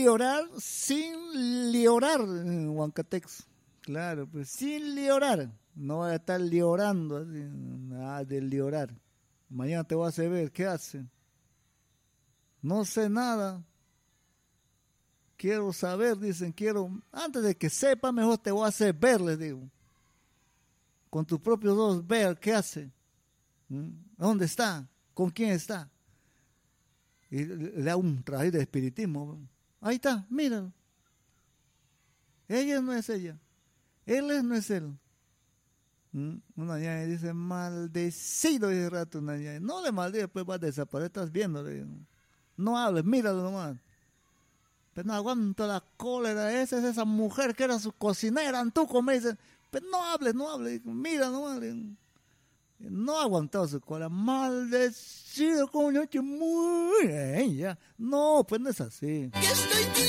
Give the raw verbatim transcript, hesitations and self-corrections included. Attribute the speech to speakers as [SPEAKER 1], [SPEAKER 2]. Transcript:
[SPEAKER 1] llorar, sin llorar en Huancatex. Claro, pues sin llorar. No va a estar llorando, así, nada de llorar. Mañana te vas a ver, ¿qué hace? No sé nada. Quiero saber, dicen, quiero, antes de que sepa, mejor te voy a hacer ver, les digo. Con tus propios ojos ver, ¿qué hace? ¿Mm? ¿Dónde está? ¿Con quién está? Y le da un traje de espiritismo. Ahí está, míralo. Ella no es ella. Él no es él. ¿Mm? Una ñaña dice, maldecido, dice rato una ñaña. No le maldiga, pues va a desaparecer, estás viendo. No hables, míralo nomás. Pero no aguanto la cólera, esa es esa mujer que era su cocinera, tú como dicen, pero no hables, no hables, mira nomás. No ha aguantado su cólera, maldecido, como yo, muy, eh, ya. No, pues no es así.